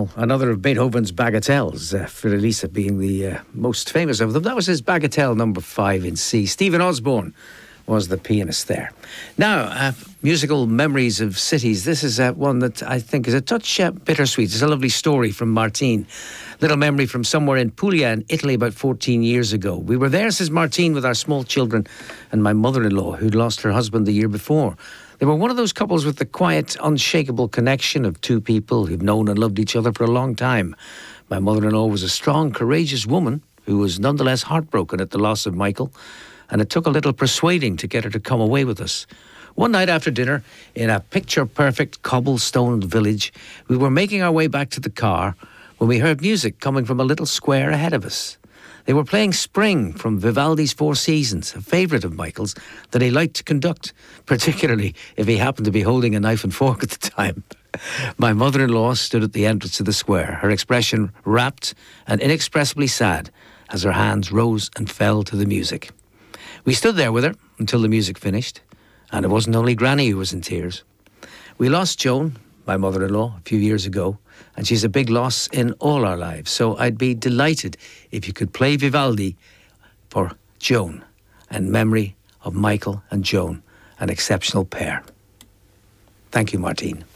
Now, another of Beethoven's bagatelles, Fiordalisa being the most famous of them. That was his bagatelle number 5 in C. Stephen Osborne was the pianist there. Now, musical memories of cities. This is one that I think is a touch bittersweet. It's a lovely story from Martine. Little memory from somewhere in Puglia in Italy about 14 years ago. We were there, says Martine, with our small children and my mother-in-law, who'd lost her husband the year before. They were one of those couples with the quiet, unshakable connection of two people who've known and loved each other for a long time. My mother-in-law was a strong, courageous woman who was nonetheless heartbroken at the loss of Michael, and it took a little persuading to get her to come away with us. One night after dinner, in a picture-perfect cobblestoned village, we were making our way back to the car when we heard music coming from a little square ahead of us. They were playing Spring from Vivaldi's Four Seasons, a favourite of Michael's that he liked to conduct, particularly if he happened to be holding a knife and fork at the time. My mother-in-law stood at the entrance to the square, her expression rapt and inexpressibly sad as her hands rose and fell to the music. We stood there with her until the music finished, and it wasn't only Granny who was in tears. We lost Joan, my mother-in-law, a few years ago, and she's a big loss in all our lives. So I'd be delighted if you could play Vivaldi for Joan, in memory of Michael and Joan, an exceptional pair. Thank you, Martine.